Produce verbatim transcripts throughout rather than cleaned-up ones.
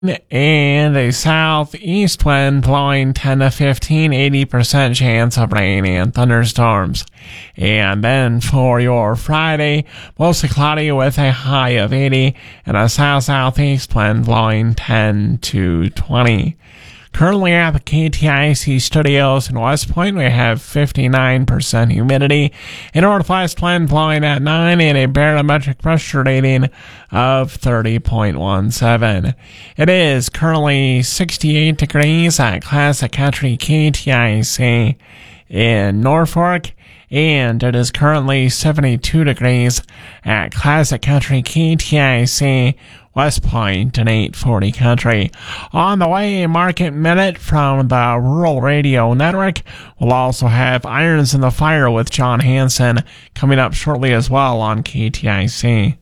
and a southeast wind blowing ten to fifteen, eighty percent chance of rain and thunderstorms. And then for your Friday, mostly cloudy with a high of eighty and a south-southeast wind blowing ten to twenty. Currently at the K T I C studios in West Point, we have fifty-nine percent humidity, a northwest wind blowing at nine, and a barometric pressure rating of thirty point one seven. It is currently sixty-eight degrees at Classic Country K T I C in Norfolk, and it is currently seventy-two degrees at Classic Country K T I C West Point and eight forty Country. On the way, a market minute from the Rural Radio Network. We'll also have Irons in the Fire with John Hanson coming up shortly as well on K T I C.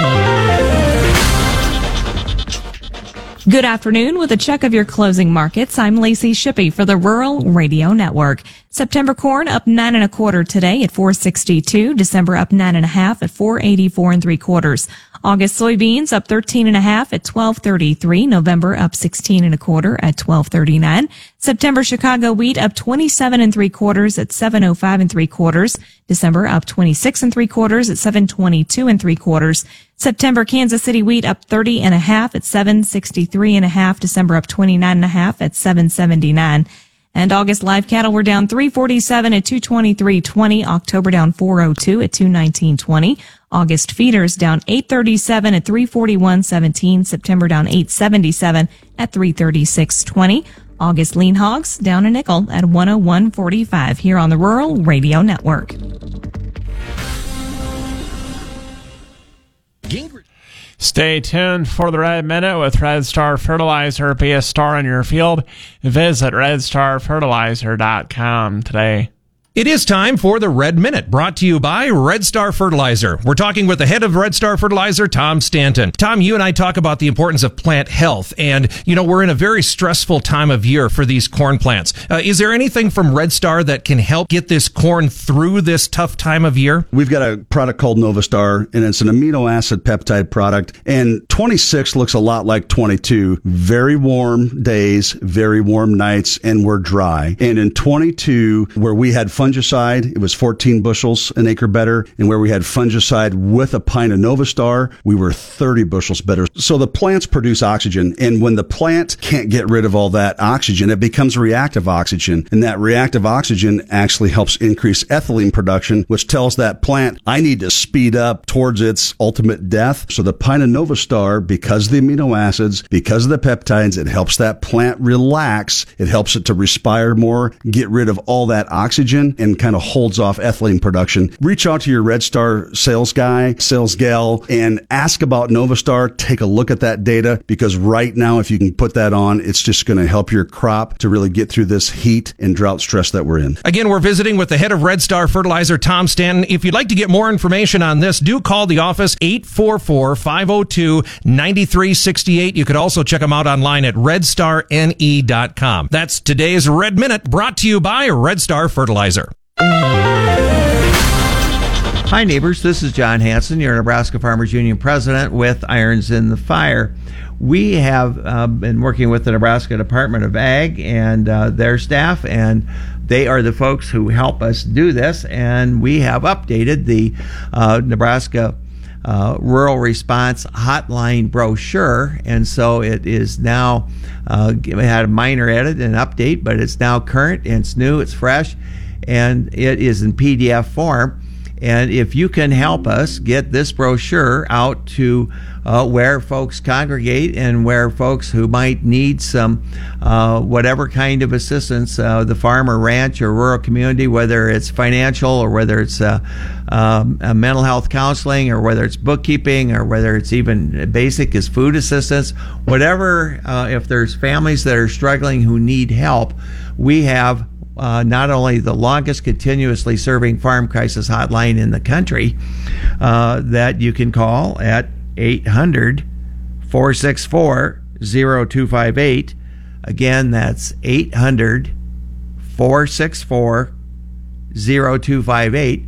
Good afternoon. With a check of your closing markets, I'm Lacey Shippey for the Rural Radio Network. September corn up nine and a quarter today at four sixty-two. December up nine and a half at four eighty-four and three quarters. August soybeans up thirteen and a half at twelve thirty-three. November up sixteen and a quarter at twelve thirty-nine. September Chicago wheat up twenty-seven and three quarters at seven oh five and three quarters. December up twenty-six and three quarters at seven twenty-two and three quarters. September Kansas City wheat up thirty and a half at seven sixty-three and a half. December up twenty-nine and a half at seven seventy-nine. And August live cattle were down three forty-seven at two twenty-three twenty. October down four oh two at two nineteen twenty. August feeders down eight thirty-seven at three forty-one seventeen. September down eight seventy-seven at three thirty-six twenty. August lean hogs down a nickel at one oh one forty-five here on the Rural Radio Network. Stay tuned for the Red Minute with Red Star Fertilizer. Be a star in your field. Visit red star fertilizer dot com today. It is time for the Red Minute, brought to you by Red Star Fertilizer. We're talking with the head of Red Star Fertilizer, Tom Stanton. Tom, you and I talk about the importance of plant health, and, you know, we're in a very stressful time of year for these corn plants. Uh, is there anything from Red Star that can help get this corn through this tough time of year? We've got a product called Novastar, and it's an amino acid peptide product, and twenty-six looks a lot like twenty-two. Very warm days, very warm nights, and we're dry. And in twenty-two, where we had fungicide, it was fourteen bushels an acre better. And where we had fungicide with a pint of Novastar, we were thirty bushels better. So the plants produce oxygen. And when the plant can't get rid of all that oxygen, it becomes reactive oxygen. And that reactive oxygen actually helps increase ethylene production, which tells that plant, I need to speed up towards its ultimate death. So the pint of Novastar, because of the amino acids, because of the peptides, it helps that plant relax. It helps it to respire more, get rid of all that oxygen, and kind of holds off ethylene production. Reach out to your Red Star sales guy, sales gal, and ask about Novastar. Take a look at that data, because right now, if you can put that on, it's just going to help your crop to really get through this heat and drought stress that we're in. Again, we're visiting with the head of Red Star Fertilizer, Tom Stanton. If you'd like to get more information on this, do call the office, eight four four, five oh two, nine three six eight. You could also check them out online at red star n e dot com. That's today's Red Minute, brought to you by Red Star Fertilizer. Hi, neighbors. This is John Hanson, your Nebraska Farmers Union president with Irons in the Fire. We have uh, been working with the Nebraska Department of Ag and uh, their staff, and they are the folks who help us do this. And we have updated the uh, Nebraska uh, Rural Response Hotline brochure, and so it is now uh, it had a minor edit and update, but it's now current and it's new, it's fresh, and it is in P D F form. And if you can help us get this brochure out to uh, where folks congregate and where folks who might need some uh, whatever kind of assistance, uh, the farm or ranch or rural community, whether it's financial or whether it's uh, um, a mental health counseling or whether it's bookkeeping or whether it's even basic as food assistance, whatever, uh, if there's families that are struggling who need help, we have Uh, not only the longest continuously serving farm crisis hotline in the country uh, that you can call at eight hundred, four six four, oh two five eight. Again, that's eight hundred, four six four, oh two five eight.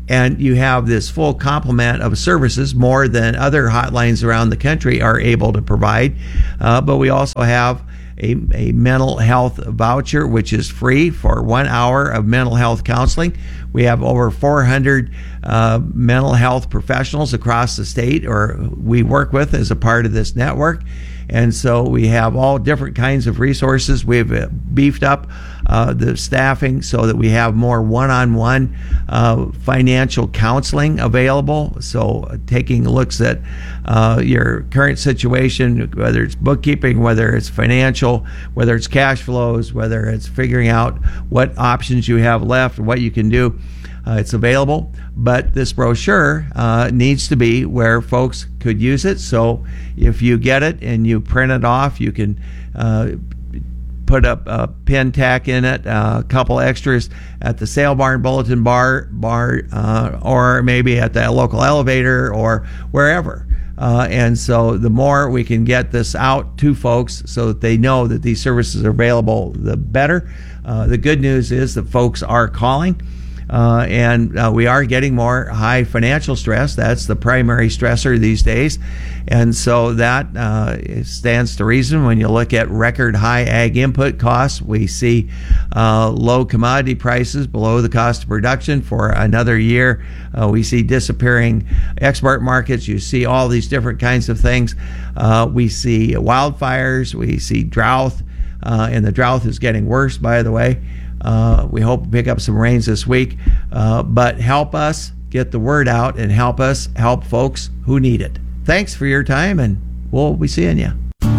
and you have this full complement of services, more than other hotlines around the country are able to provide. Uh, but we also have A, a mental health voucher, which is free for one hour of mental health counseling. We have over four hundred uh, mental health professionals across the state, or we work with as a part of this network. And so we have all different kinds of resources. We've uh, beefed up uh, the staffing so that we have more one-on-one uh, financial counseling available. So uh, taking looks at uh, your current situation, whether it's bookkeeping, whether it's financial, whether it's cash flows, whether it's figuring out what options you have left, what you can do. Uh, it's available, but this brochure uh, needs to be where folks could use it. So if you get it and you print it off, you can uh, put up a pin tack in it, uh, a couple extras at the Sale Barn Bulletin bar, bar uh, or maybe at the local elevator or wherever. Uh, and so the more we can get this out to folks so that they know that these services are available, the better. Uh, the good news is that folks are calling. Uh, and uh, we are getting more high financial stress. That's the primary stressor these days. And so that uh, stands to reason when you look at record high ag input costs. We see uh, low commodity prices below the cost of production for another year. Uh, we see disappearing export markets. You see all these different kinds of things. Uh, we see wildfires. We see drought. Uh, and the drought is getting worse, by the way. Uh, we hope to pick up some rains this week, uh, but help us get the word out and help us help folks who need it. Thanks for your time, and we'll be seeing you.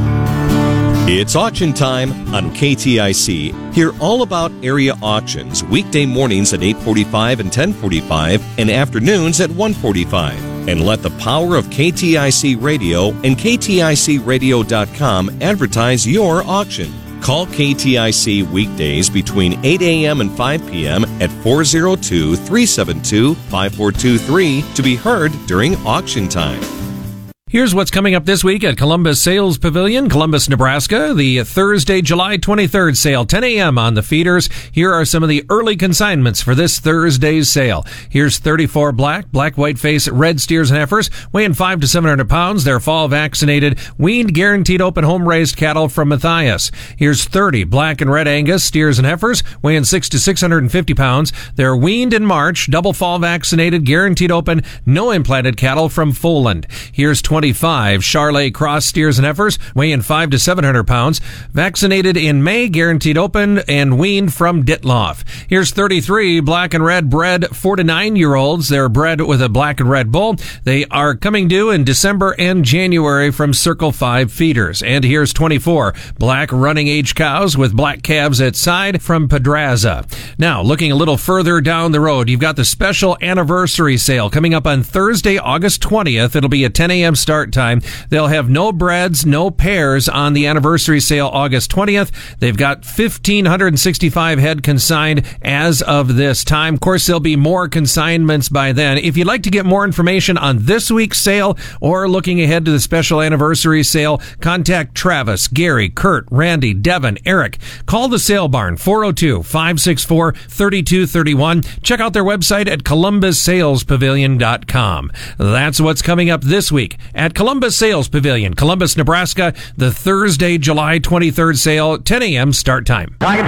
It's auction time on K T I C. Hear all about area auctions weekday mornings at eight forty-five and ten forty-five and afternoons at one forty-five. And let the power of K T I C Radio and K T I C radio dot com advertise your auction. Call K T I C weekdays between eight a.m. and five p.m. at four oh two, three seven two, five four two three to be heard during auction time. Here's what's coming up this week at Columbus Sales Pavilion, Columbus, Nebraska. The Thursday, July twenty-third sale, ten a.m. on the feeders. Here are some of the early consignments for this Thursday's sale. Here's thirty-four black, black, white face, red steers and heifers, weighing five to seven hundred pounds. They're fall vaccinated, weaned, guaranteed open home raised cattle from Matthias. Here's thirty black and red Angus steers and heifers, weighing six to six hundred fifty pounds. They're weaned in March, double fall vaccinated, guaranteed open, no implanted cattle from Foland. Here's twenty twenty-five Charlet cross steers and heifers, weighing five to seven hundred pounds, vaccinated in May, guaranteed open, and weaned from Ditloff. Here's thirty-three black and red bred four to nine year olds. They're bred with a black and red bull. They are coming due in December and January from Circle five feeders. And here's twenty-four black running age cows with black calves at side from Pedraza. Now, looking a little further down the road, you've got the special anniversary sale coming up on Thursday, August twentieth. It'll be a ten a.m. start time. They'll have no breds, no pairs on the anniversary sale August twentieth. They've got one thousand five hundred sixty-five head consigned as of this time. Of course, there'll be more consignments by then. If you'd like to get more information on this week's sale or looking ahead to the special anniversary sale, contact Travis, Gary, Kurt, Randy, Devin, Eric. Call the Sale Barn, four oh two, five six four, three two three one. Check out their website at columbus sales pavilion dot com. That's what's coming up this week at Columbus Sales Pavilion, Columbus, Nebraska, the Thursday, July twenty-third sale, ten a.m. start time. Coming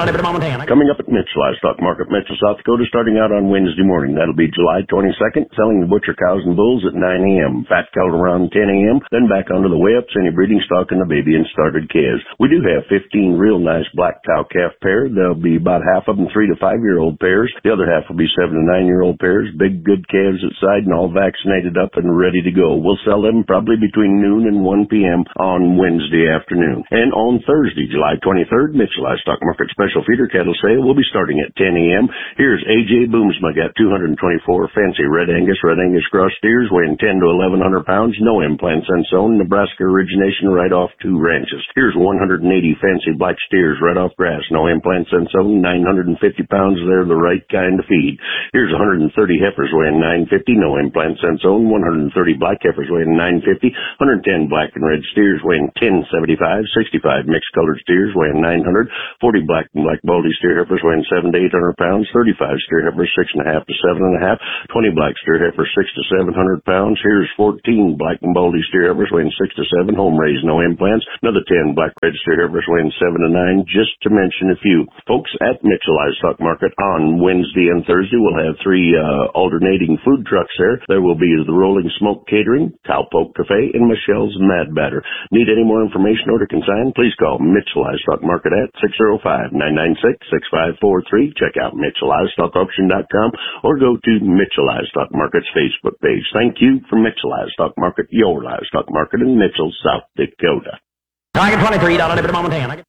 up at Mitch Livestock Market, Mitchell, South Dakota, starting out on Wednesday morning. That'll be July twenty-second, selling the butcher cows and bulls at nine a.m., fat cattle around ten a.m., then back onto the weigh-ups, any breeding stock, and the baby and started calves. We do have fifteen real nice black cow-calf pairs. There'll be about half of them three to five-year-old pairs. The other half will be seven to nine-year-old pairs, big, good calves at side and all vaccinated up and ready to go. We'll sell them probably between noon and one p.m. on Wednesday afternoon. And on Thursday, July twenty-third, Mitchell Livestock Market Special Feeder Cattle Sale will be starting at ten a.m. Here's A J Boomsma, got two hundred twenty-four fancy Red Angus, Red Angus cross steers weighing ten to eleven hundred pounds, no implants unsown, Nebraska origination right off two ranches. Here's one hundred eighty fancy black steers right off grass, no implants unsown, nine hundred fifty pounds, they're the right kind to feed. Here's one hundred thirty heifers weighing nine fifty, no implants unsown, one hundred thirty black heifers weighing weighing nine fifty. one hundred ten black and red steers weighing ten seventy-five. sixty-five mixed colored steers weighing nine hundred. forty black and black baldy steer heifers weighing seven to eight hundred pounds. thirty-five steer heifers six and a half to seven and a half. twenty black steer heifers six to seven hundred pounds. Here's fourteen black and baldy steer heifers weighing six to seven, home raised, no implants. Another ten black red steer heifers weighing seven to nine, just to mention a few. Folks, at Mitchell Livestock Market on Wednesday and Thursday, we'll have three uh, alternating food trucks there. There will be the Rolling Smoke Catering, Cowpoke Cafe, and Michelle's Mad Batter. Need any more information or to consign? Please call Mitchell Livestock Market at six oh five, nine nine six, six five four three. Check out Mitchell Livestock Auction dot com or go to Mitchell Livestock Market's Facebook page. Thank you from Mitchell Livestock Market, your livestock market in Mitchell, South Dakota. Target twenty-three, down on it, Montana.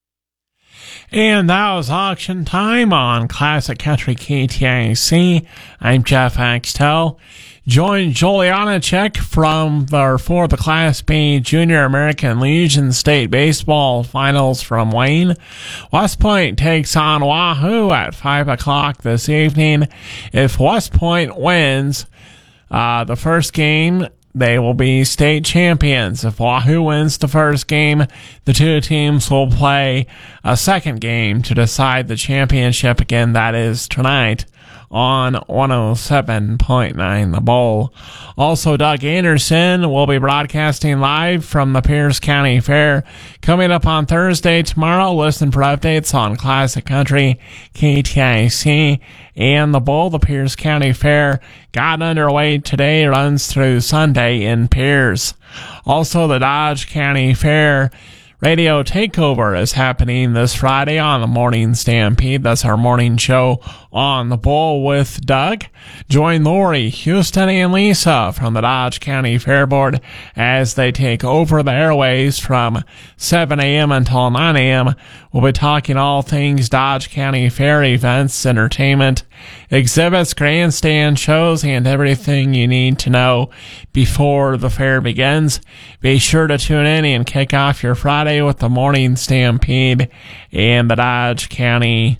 And that was auction time on Classic Country K T I C. I'm Jeff Axtell. Join Juliana Check from the for the Class B Junior American Legion State Baseball Finals from Wayne. West Point takes on Wahoo at five o'clock this evening. If West Point wins uh, the first game, they will be state champions. If Wahoo wins the first game, the two teams will play a second game to decide the championship. Again, that is tonight on one oh seven point nine The Bowl. Also, Doug Anderson will be broadcasting live from the Pierce County Fair. Coming up on Thursday tomorrow, listen for updates on Classic Country, K T I C, and the Bowl. The Pierce County Fair got underway today, runs through Sunday in Pierce. Also, the Dodge County Fair Radio Takeover is happening this Friday on the Morning Stampede. That's our morning show on the Bowl with Doug. Join Lori, Houston, and Lisa from the Dodge County Fair Board as they take over the airways from seven a.m. until nine a.m. We'll be talking all things Dodge County Fair events, entertainment, exhibits, grandstand shows, and everything you need to know before the fair begins. Be sure to tune in and kick off your Friday with the Morning Stampede and the Dodge County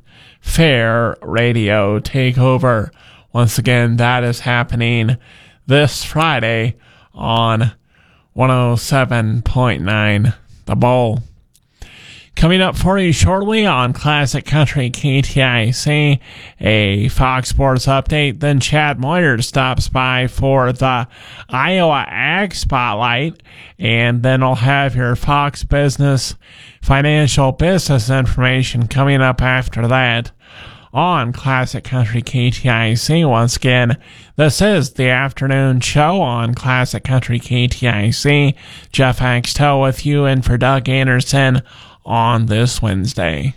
Fair Radio Takeover. Once again, that is happening this Friday on one oh seven point nine The Bowl. Coming up for you shortly on Classic Country K T I C, a Fox Sports update. Then Chad Moyer stops by for the Iowa Ag Spotlight. And then I'll have your Fox Business financial business information coming up after that on Classic Country K T I C. Once again, this is the afternoon show on Classic Country K T I C. Jeff Axtell with you and for Doug Anderson on this Wednesday.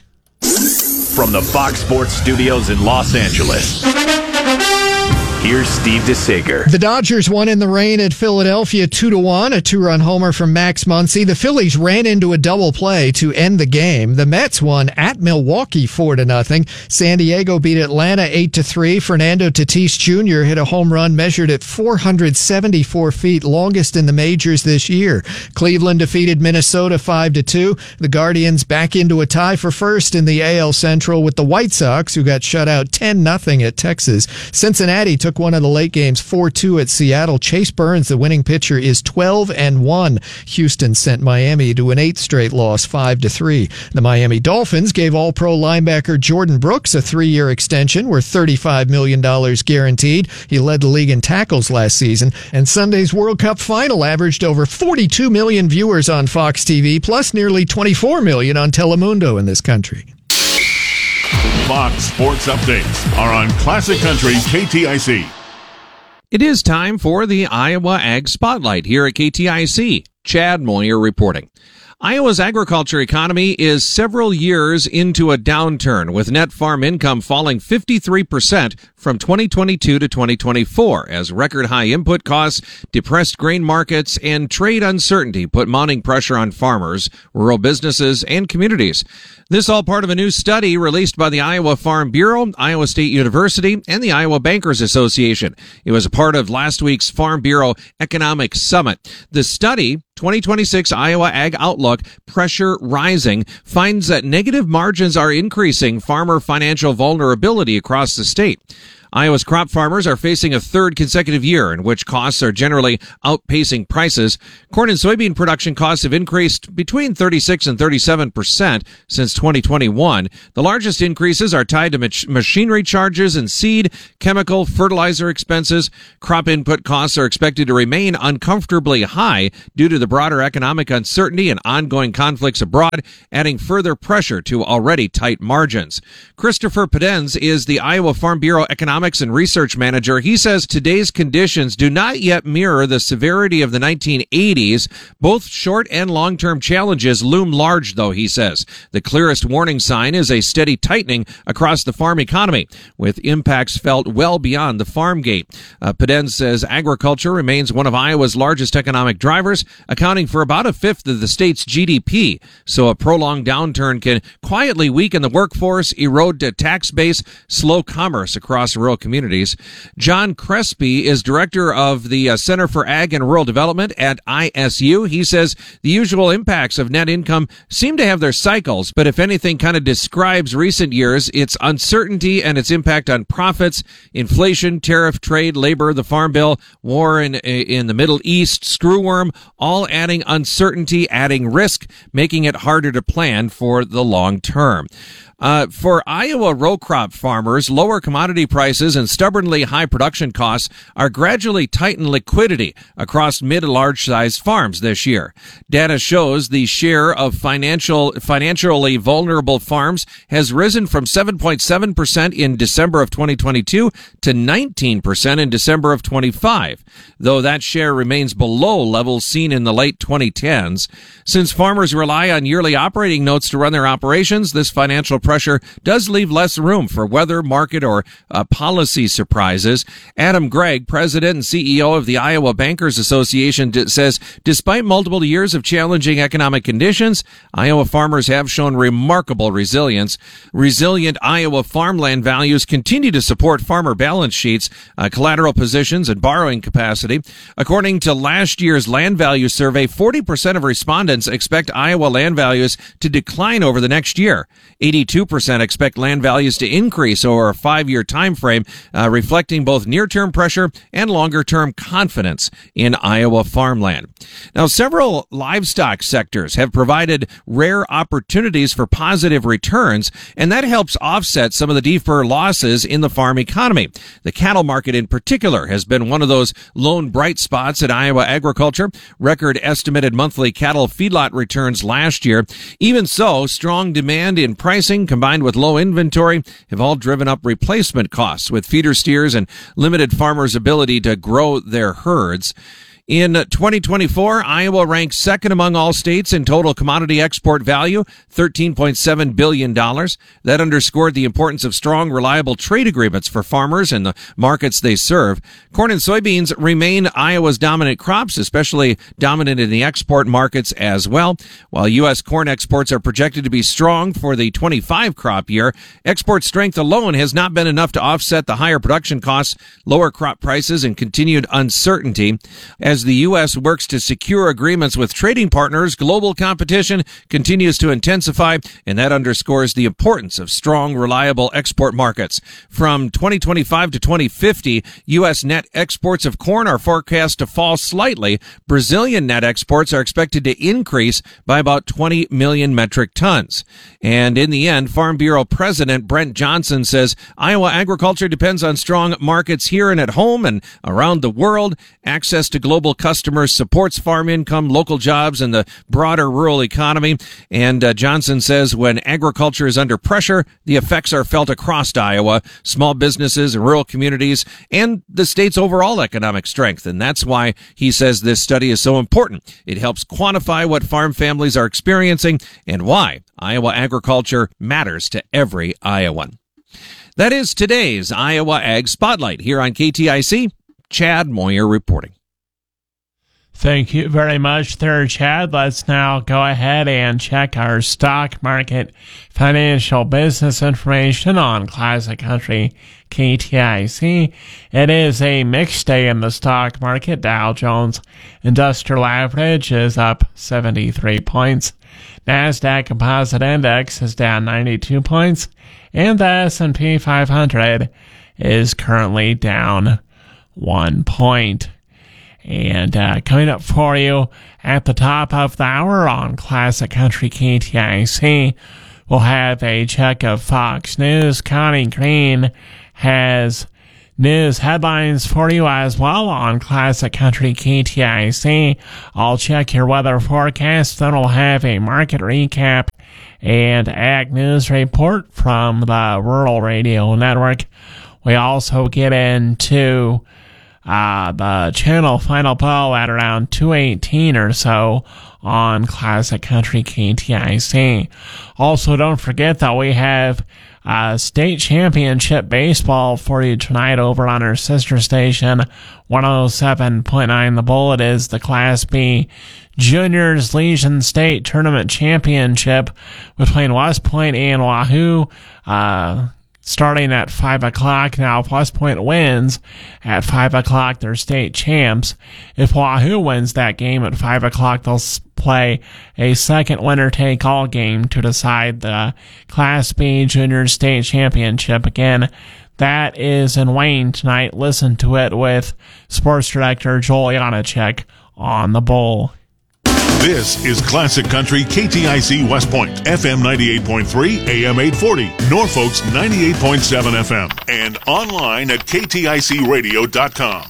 From the Fox Sports Studios in Los Angeles, here's Steve DeSager. The Dodgers won in the rain at Philadelphia two to one, a two-run homer from Max Muncy. The Phillies ran into a double play to end the game. The Mets won at Milwaukee four to nothing. San Diego beat Atlanta eight to three. Fernando Tatis Junior hit a home run measured at four hundred seventy-four feet, longest in the majors this year. Cleveland defeated Minnesota five to two. The Guardians back into a tie for first in the A L Central with the White Sox, who got shut out ten nothing at Texas. Cincinnati took one of the late games four two at Seattle. Chase Burns, the winning pitcher, is twelve and one. Houston sent Miami to an eighth straight loss, five to three. The Miami Dolphins gave All-Pro linebacker Jordan Brooks a three-year extension worth thirty-five million dollars guaranteed. He led the league in tackles last season. And Sunday's World Cup final averaged over forty-two million viewers on Fox T V, plus nearly twenty-four million on Telemundo in this country. Fox Sports Updates are on Classic Country K T I C. It is time for the Iowa Ag Spotlight here at K T I C. Chad Moyer reporting. Iowa's agriculture economy is several years into a downturn, with net farm income falling fifty-three percent from twenty twenty-two to twenty twenty-four as record high input costs, depressed grain markets, and trade uncertainty put mounting pressure on farmers, rural businesses, and communities. This all part of a new study released by the Iowa Farm Bureau, Iowa State University, and the Iowa Bankers Association. It was a part of last week's Farm Bureau Economic Summit. The study, twenty twenty-six Iowa Ag Outlook, Pressure Rising, finds that negative margins are increasing farmer financial vulnerability across the state. Iowa's crop farmers are facing a third consecutive year in which costs are generally outpacing prices. Corn and soybean production costs have increased between thirty-six and thirty-seven percent since twenty twenty-one. The largest increases are tied to mach- machinery charges and seed, chemical, fertilizer expenses. Crop input costs are expected to remain uncomfortably high due to the broader economic uncertainty and ongoing conflicts abroad, adding further pressure to already tight margins. Christopher Pedens is the Iowa Farm Bureau Economics and Research Manager. He says today's conditions do not yet mirror the severity of the nineteen eighties. Both short and long-term challenges loom large, though, he says. The clearest warning sign is a steady tightening across the farm economy, with impacts felt well beyond the farm gate. Uh, Pedens says agriculture remains one of Iowa's largest economic drivers, accounting for about a fifth of the state's G D P. So a prolonged downturn can quietly weaken the workforce, erode the tax base, slow commerce across rural communities. John Crespi is director of the uh, Center for Ag and Rural Development at I S U. He says the usual impacts of net income seem to have their cycles, but if anything kind of describes recent years, it's uncertainty and its impact on profits, inflation, tariff, trade, labor, the Farm Bill, war in in the Middle East, screwworm, all adding uncertainty, adding risk, making it harder to plan for the long term. Uh, for Iowa row crop farmers, lower commodity prices and stubbornly high production costs are gradually tightening liquidity across mid and large sized farms this year. Data shows the share of financial, financially vulnerable farms has risen from seven point seven percent in December of twenty twenty-two to nineteen percent in December of twenty-five, though that share remains below levels seen in the late twenty tens. Since farmers rely on yearly operating notes to run their operations, this financial pressure does leave less room for weather, market, or uh, policy surprises. Adam Gregg, president and C E O of the Iowa Bankers Association, d- says despite multiple years of challenging economic conditions, Iowa farmers have shown remarkable resilience. Resilient Iowa farmland values continue to support farmer balance sheets, uh, collateral positions, and borrowing capacity. According to last year's land value survey, forty percent of respondents expect Iowa land values to decline over the next year. eighty-two percent expect land values to increase over a five-year time frame, uh, reflecting both near-term pressure and longer-term confidence in Iowa farmland. Now, several livestock sectors have provided rare opportunities for positive returns, and that helps offset some of the deeper losses in the farm economy. The cattle market in particular has been one of those lone bright spots in Iowa agriculture. Record estimated monthly cattle feedlot returns last year. Even so, strong demand in pricing combined with low inventory have all driven up replacement costs, with feeder steers and limited farmers' ability to grow their herds. In twenty twenty-four, Iowa ranked second among all states in total commodity export value, thirteen point seven billion dollars. That underscored the importance of strong, reliable trade agreements for farmers and the markets they serve. Corn and soybeans remain Iowa's dominant crops, especially dominant in the export markets as well. While U S corn exports are projected to be strong for the twenty-five crop year, export strength alone has not been enough to offset the higher production costs, lower crop prices, and continued uncertainty. As the U S works to secure agreements with trading partners, global competition continues to intensify, and that underscores the importance of strong, reliable export markets. From twenty twenty-five to twenty fifty, U S net exports of corn are forecast to fall slightly. Brazilian net exports are expected to increase by about twenty million metric tons. And in the end, Farm Bureau President Brent Johnson says Iowa agriculture depends on strong markets here and at home and around the world. Access to global customers supports farm income, local jobs, and the broader rural economy. And uh, Johnson says when agriculture is under pressure, the effects are felt across Iowa, small businesses and rural communities, and the state's overall economic strength. And that's why he says this study is so important. It helps quantify what farm families are experiencing and why Iowa agriculture matters to every Iowan. That is today's Iowa Ag Spotlight here on K T I C. Chad Moyer reporting. Thank you very much there, Chad. Let's now go ahead and check our stock market financial business information on Classic Country K T I C. It is a mixed day in the stock market. Dow Jones Industrial Average is up seventy-three points. NASDAQ Composite Index is down ninety-two points. And the S and P five hundred is currently down one point. And uh, coming up for you at the top of the hour on Classic Country K T I C, we'll have a check of Fox News. Connie Green has news headlines for you as well on Classic Country K T I C. I'll check your weather forecast, then we'll have a market recap and ag news report from the Rural Radio Network. We also get into uh, the channel final bell at around two eighteen or so on Classic Country K T I C. Also, don't forget that we have uh, state championship baseball for you tonight over on our sister station, one oh seven point nine The Bull. It is the Class B Juniors Legion State Tournament Championship between West Point and Wahoo, uh, starting at five o'clock. Now, if West Point wins at five o'clock, they're state champs. If Wahoo wins that game at five o'clock, they'll play a second winner-take-all game to decide the Class B Junior State Championship. Again, that is in Wayne tonight. Listen to it with Sports Director Joel Janacek on the Bull. This is Classic Country K T I C West Point, F M ninety-eight point three, A M eight forty, Norfolk's ninety-eight point seven F M, and online at K T I C radio dot com.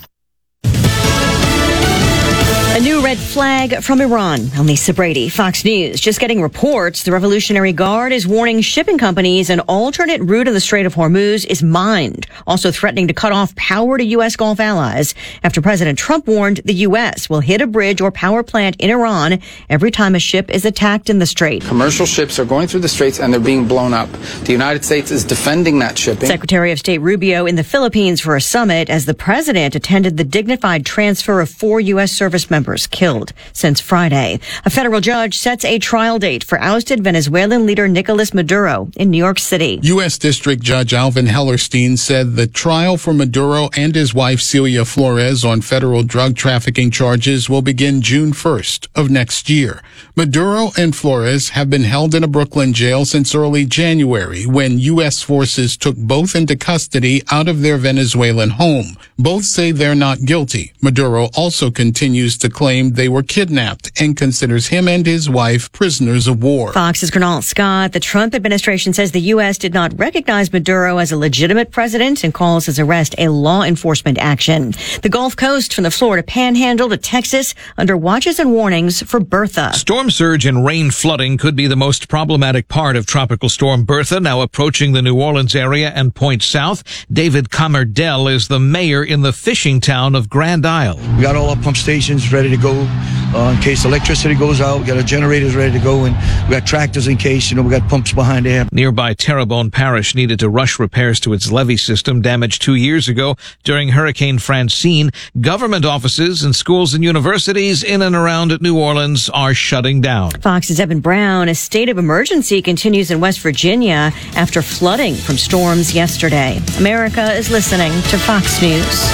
A new red flag from Iran. I'm Lisa Brady, Fox News. Just getting reports the Revolutionary Guard is warning shipping companies an alternate route in the Strait of Hormuz is mined, also threatening to cut off power to U S. Gulf allies after President Trump warned the U S will hit a bridge or power plant in Iran every time a ship is attacked in the Strait. Commercial ships are going through the Straits and they're being blown up. The United States is defending that shipping. Secretary of State Rubio in the Philippines for a summit as the president attended the dignified transfer of four U S service members killed since Friday. A federal judge sets a trial date for ousted Venezuelan leader Nicolas Maduro in New York City. U S. District Judge Alvin Hellerstein said the trial for Maduro and his wife Celia Flores on federal drug trafficking charges will begin June first of next year. Maduro and Flores have been held in a Brooklyn jail since early January when U S forces took both into custody out of their Venezuelan home. Both say they're not guilty. Maduro also continues to claim they were kidnapped and considers him and his wife prisoners of war. Fox's Gernal Scott. The Trump administration says the U S did not recognize Maduro as a legitimate president and calls his arrest a law enforcement action. The Gulf Coast from the Florida Panhandle to Texas under watches and warnings for Bertha. Storm surge and rain flooding could be the most problematic part of Tropical Storm Bertha, now approaching the New Orleans area and points south. David Comardell is the mayor in the fishing town of Grand Isle. We got all our pump stations ready to go uh, in case electricity goes out. We got our generators ready to go, and we got tractors in case, you know, we got pumps behind there. Nearby Terrebonne Parish needed to rush repairs to its levee system damaged two years ago during Hurricane Francine. Government offices and schools and universities in and around New Orleans are shutting down. Fox's Evan Brown. A state of emergency continues in West Virginia after flooding from storms yesterday. America is listening to Fox News.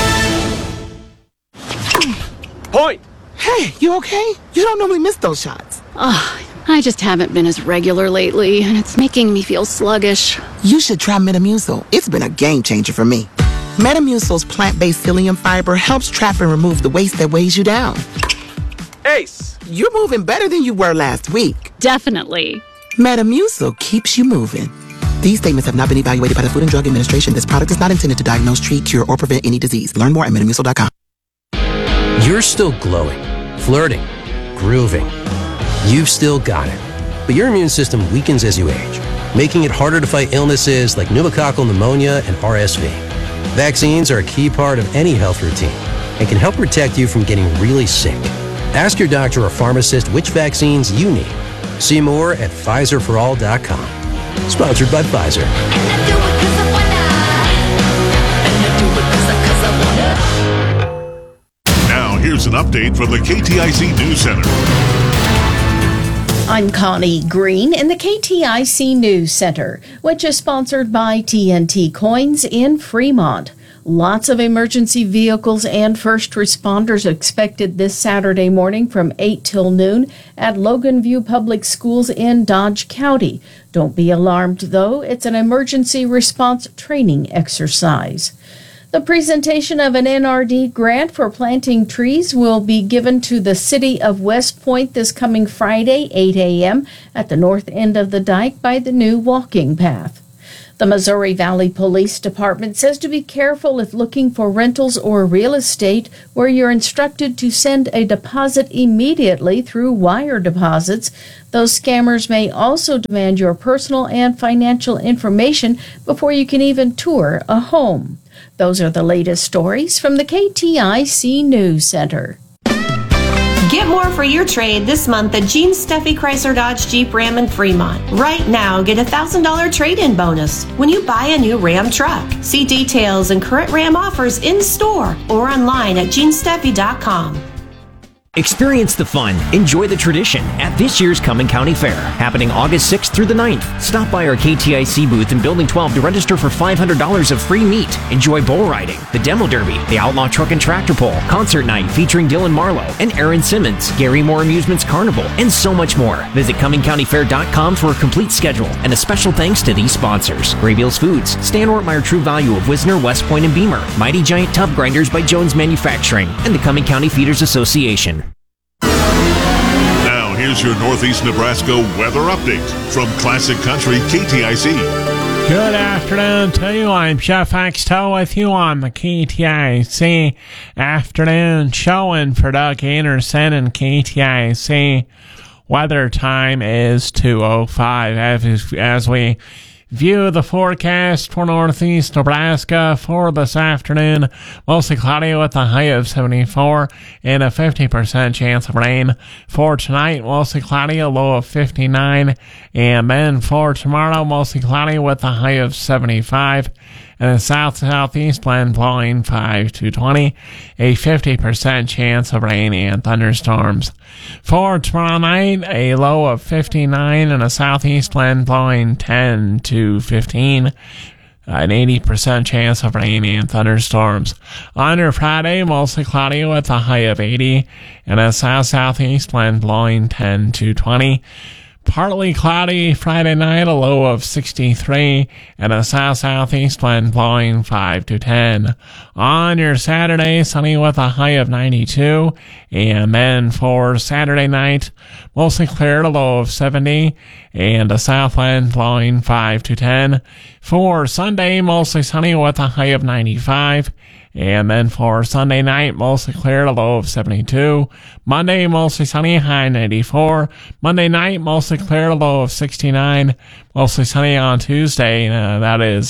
Point! Hey, you okay? You don't normally miss those shots. Oh, I just haven't been as regular lately, and it's making me feel sluggish. You should try Metamucil. It's been a game changer for me. Metamucil's plant-based psyllium fiber helps trap and remove the waste that weighs you down. Ace, you're moving better than you were last week. Definitely. Metamucil keeps you moving. These statements have not been evaluated by the Food and Drug Administration. This product is not intended to diagnose, treat, cure, or prevent any disease. Learn more at metamucil dot com. You're still glowing, flirting, grooving. You've still got it. But your immune system weakens as you age, making it harder to fight illnesses like pneumococcal pneumonia and R S V. Vaccines are a key part of any health routine and can help protect you from getting really sick. Ask your doctor or pharmacist which vaccines you need. See more at Pfizer for all dot com. Sponsored by Pfizer. Now, here's an update from the K T I C News Center. I'm Connie Green in the K T I C News Center, which is sponsored by T N T Coins in Fremont. Lots of emergency vehicles and first responders expected this Saturday morning from eight till noon at Logan View Public Schools in Dodge County. Don't be alarmed, though. It's an emergency response training exercise. The presentation of an N R D grant for planting trees will be given to the city of West Point this coming Friday, eight a.m. at the north end of the dike by the new walking path. The Missouri Valley Police Department says to be careful if looking for rentals or real estate where you're instructed to send a deposit immediately through wire deposits. Those scammers may also demand your personal and financial information before you can even tour a home. Those are the latest stories from the K T I C News Center. Get more for your trade this month at Gene Steffi Chrysler Dodge Jeep Ram in Fremont. Right now, get a one thousand dollars trade-in bonus when you buy a new Ram truck. See details and current Ram offers in store or online at gene steffi dot com. Experience the fun, enjoy the tradition at this year's Cumming County Fair, happening August sixth through the ninth. Stop by our K T I C booth in Building twelve to register for five hundred dollars of free meat. Enjoy bull riding, the demo derby, the outlaw truck and tractor pull, concert night featuring Dylan Marlowe and Aaron Simmons, Gary Moore Amusements Carnival, and so much more. Visit cumming county fair dot com for a complete schedule, and a special thanks to these sponsors: Graybeals Foods, Stan Ortmeyer True Value of Wisner, West Point, and Beamer, Mighty Giant Tub Grinders by Jones Manufacturing, and the Cumming County Feeders Association. Here's your Northeast Nebraska weather update from Classic Country K T I C. Good afternoon to you. I'm Jeff Axtell with you on the K T I C afternoon showing for Doug Anderson and K T I C. Weather time is two oh five as, as we view the forecast for Northeast Nebraska for this afternoon. Mostly cloudy with a high of seventy-four and a fifty percent chance of rain. For tonight, mostly cloudy, a low of fifty-nine. And then for tomorrow, mostly cloudy with a high of seventy-five. And a south-southeast wind blowing five to twenty. A fifty percent chance of rain and thunderstorms. For tomorrow night, a low of fifty-nine and a southeast wind blowing ten to fifteen. An eighty percent chance of rain and thunderstorms. On your Friday, mostly cloudy with a high of eighty and a south-southeast wind blowing ten to twenty. Partly cloudy Friday night, a low of sixty-three, and a south-southeast wind blowing five to ten. On your Saturday, sunny with a high of ninety-two, and then for Saturday night, mostly clear, a low of seventy, and a south wind blowing five to ten. For Sunday, mostly sunny with a high of ninety-five, and then for Sunday night, mostly clear, a low of seventy-two. Monday, mostly sunny, high ninety-four. Monday night, mostly clear, a low of sixty-nine. Mostly sunny on Tuesday, uh, that is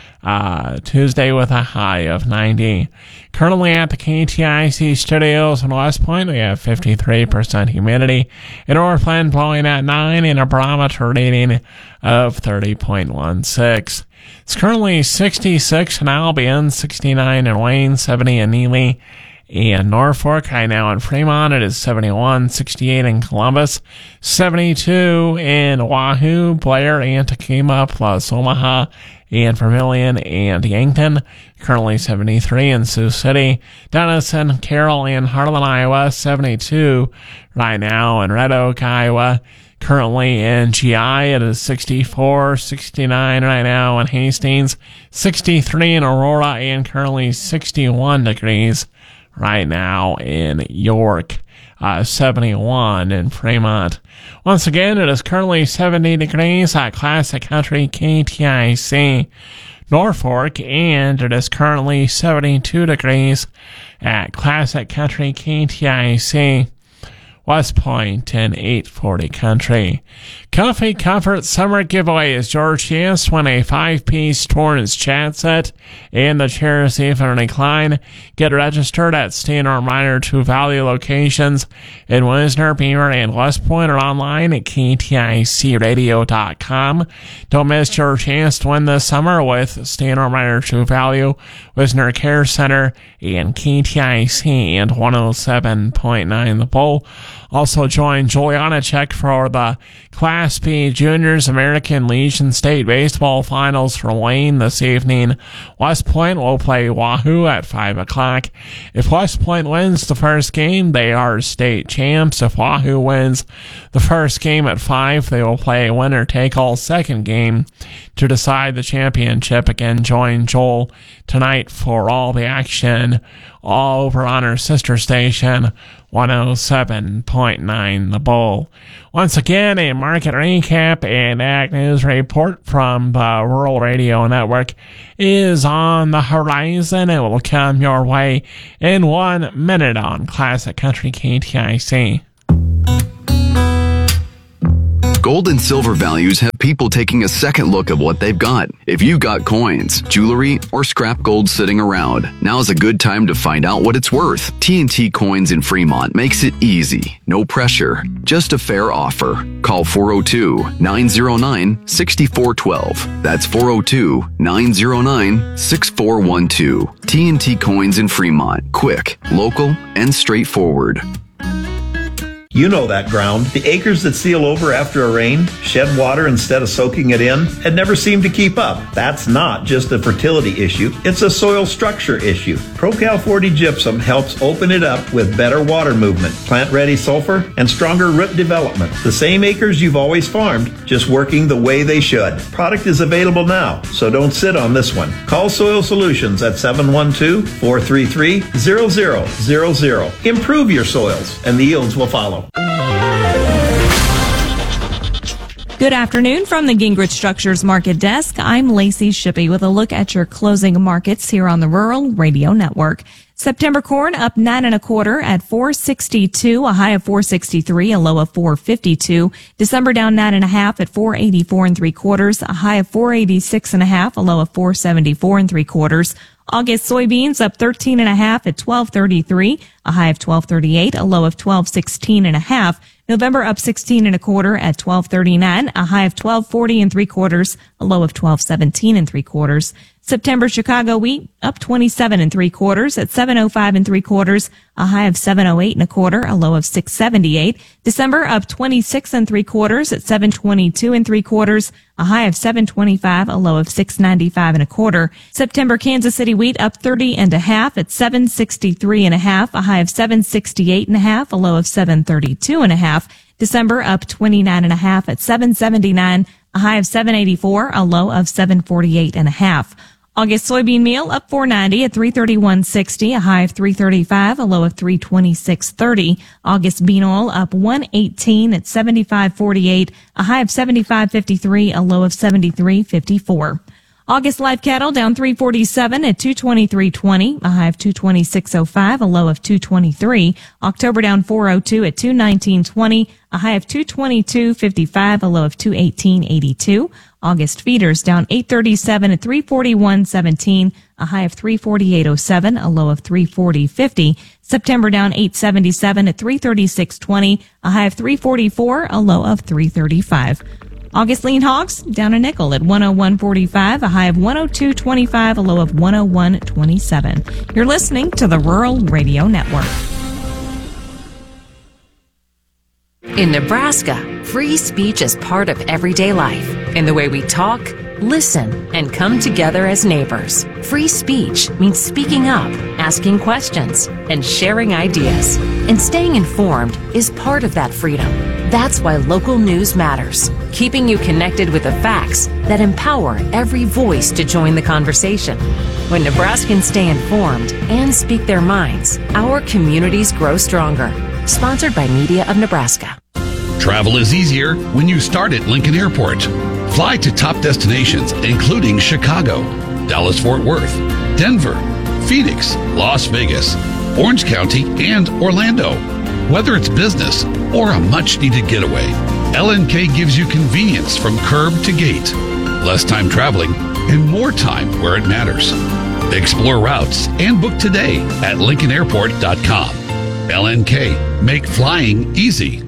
uh, Tuesday with a high of ninety. Currently at the K T I C studios in West Point, we have fifty-three percent humidity. An north wind blowing at nine and a barometer reading of thirty point one six. It's currently sixty-six in Albion, sixty-nine in Wayne, seventy in Neely and Norfolk. Right now in Fremont, it is seventy-one, sixty-eight in Columbus, seventy-two in Wahoo, Blair, and Takema, plus Omaha, and Vermillion and Yankton. Currently seventy-three in Sioux City, Denison, Carroll, and Harlan, Iowa, seventy-two right now in Red Oak, Iowa. Currently in G I, it is sixty-four, sixty-nine right now in Hastings, sixty-three in Aurora, and currently sixty-one degrees right now in York, uh, seventy-one in Fremont. Once again, it is currently seventy degrees at Classic Country K T I C Norfolk, and it is currently seventy-two degrees at Classic Country K T I C West Point and eight forty Country. Comfy Comfort Summer Giveaway is your chance to win a five-piece Torrance chat set and the chairs even recline. Get registered at State or Minor True Value locations in Wisner, Beamer, and West Point, or online at K T I C radio dot com. Don't miss your chance to win this summer with State or Minor True Value, Wisner Care Center, and K T I C and one oh seven point nine The Bull. Also join Juliana Check for the Class B Juniors American Legion State Baseball Finals for Wayne this evening. West Point will play Wahoo at five o'clock. If West Point wins the first game, they are state champs. If Wahoo wins the first game at five, they will play a winner-take-all second game to decide the championship. Again, join Joel tonight for all the action all over on our sister station, one oh seven point nine The Bull. Once again, a market recap and ag news report from the Rural Radio Network is on the horizon. It will come your way in one minute on Classic Country K T I C. Gold and silver values have people taking a second look at what they've got. If you've got coins, jewelry, or scrap gold sitting around, now's a good time to find out what it's worth. T and T Coins in Fremont makes it easy. No pressure. Just a fair offer. Call four oh two, nine oh nine, six four one two. That's four oh two, nine oh nine, six four one two. T and T Coins in Fremont. Quick, local, and straightforward. You know that ground. The acres that seal over after a rain, shed water instead of soaking it in, and never seem to keep up. That's not just a fertility issue, it's a soil structure issue. ProCal forty Gypsum helps open it up with better water movement, plant-ready sulfur, and stronger root development. The same acres you've always farmed, just working the way they should. Product is available now, so don't sit on this one. Call Soil Solutions at seven one two, four three three, zero zero zero zero. Improve your soils, and the yields will follow. Good afternoon from the Gingrich Structures Market Desk. I'm Lacey Shippey with a look at your closing markets here on the Rural Radio Network. September corn up nine and a quarter at four sixty-two, a high of four sixty-three, a low of four fifty-two. December down nine and a half at four eighty-four and three quarters, a high of four eighty-six and a half, a low of four seventy-four and three quarters. August soybeans up thirteen and a half at twelve thirty-three, a high of twelve thirty-eight, a low of twelve sixteen and a half. November up sixteen and a quarter at twelve thirty-nine, a high of twelve forty and three quarters, a low of twelve seventeen and three quarters. September Chicago wheat up twenty-seven and three quarters at seven oh five and three quarters, a high of seven oh eight and a quarter, a low of six seventy-eight. December up twenty-six and three quarters at seven twenty-two and three quarters, a high of seven twenty-five, a low of six ninety-five and a quarter. September Kansas City wheat up thirty and a half at seven sixty-three and a half, a high of seven sixty-eight and a half, a low of seven thirty-two and a half. December up twenty-nine and a half at seven seventy-nine, a high of seven eighty-four, a low of seven forty-eight and a half. August soybean meal up four ninety at three thirty-one sixty, a high of three thirty-five, a low of three twenty-six thirty. August bean oil up one eighteen at seventy-five forty-eight, a high of seventy-five fifty-three, a low of seventy-three fifty-four. August live cattle down three forty-seven at two twenty-three twenty, a high of two twenty-six oh five, a low of two twenty-three. October down four oh two at two nineteen twenty, a high of two twenty-two fifty-five, a low of two eighteen eighty-two. August feeders down eight thirty-seven at three forty-one seventeen, a high of three forty-eight oh seven, a low of three forty fifty. September down eight seventy-seven at three thirty-six twenty, a high of three forty-four, a low of three thirty-five. August lean hogs down a nickel at one oh one forty-five, a high of one oh two twenty-five, a low of one oh one twenty-seven. You're listening to the Rural Radio Network. In Nebraska, free speech is part of everyday life in the way we talk, listen, and come together as neighbors. Free speech means speaking up, asking questions, and sharing ideas. And staying informed is part of that freedom. That's why local news matters, keeping you connected with the facts that empower every voice to join the conversation. When Nebraskans stay informed and speak their minds, our communities grow stronger. Sponsored by Media of Nebraska. Travel is easier when you start at Lincoln Airport. Fly to top destinations, including Chicago, Dallas-Fort Worth, Denver, Phoenix, Las Vegas, Orange County, and Orlando. Whether it's business or a much-needed getaway, L N K gives you convenience from curb to gate, less time traveling, and more time where it matters. Explore routes and book today at lincoln airport dot com. L N K, make flying easy.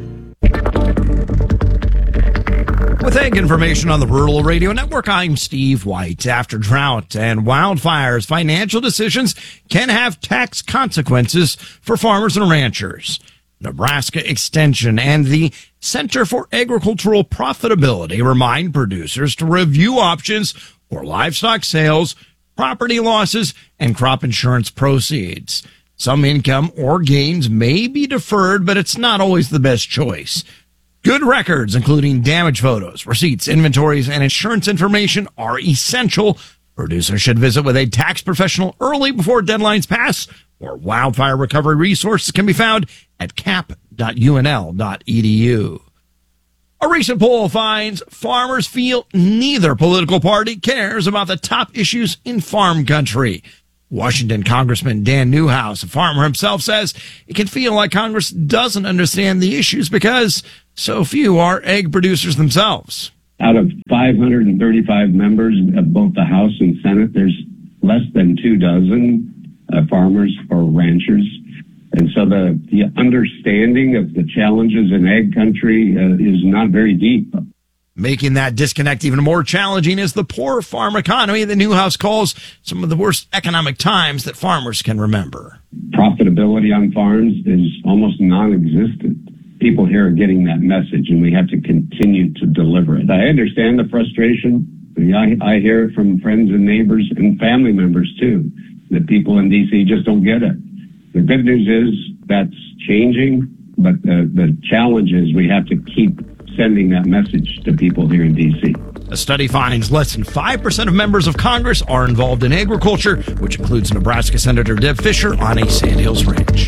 With ag information on the Rural Radio Network, I'm Steve White. After drought and wildfires, financial decisions can have tax consequences for farmers and ranchers. Nebraska Extension, and the Center for Agricultural Profitability remind producers to review options for livestock sales, property losses, and crop insurance proceeds. Some income or gains may be deferred, but it's not always the best choice. Good records, including damage photos, receipts, inventories, and insurance information, are essential. Producers should visit with a tax professional early before deadlines pass, or wildfire recovery resources can be found at cap dot u n l dot e d u. A recent poll finds farmers feel neither political party cares about the top issues in farm country. Washington Congressman Dan Newhouse, a farmer himself, says it can feel like Congress doesn't understand the issues because so few are egg producers themselves. Out of five hundred thirty-five members of both the House and Senate, there's less than two dozen uh, farmers or ranchers. And so the, the understanding of the challenges in egg country uh, is not very deep. Making that disconnect even more challenging is the poor farm economy that Newhouse calls some of the worst economic times that farmers can remember. Profitability on farms is almost non-existent. People here are getting that message, and we have to continue to deliver it. I understand the frustration. I, I hear it from friends and neighbors and family members, too, that people in D C just don't get it. The good news is that's changing, but the, the challenge is we have to keep sending that message to people here in D C. A study finds less than five percent of members of Congress are involved in agriculture, which includes Nebraska Senator Deb Fischer on a Sandhills ranch.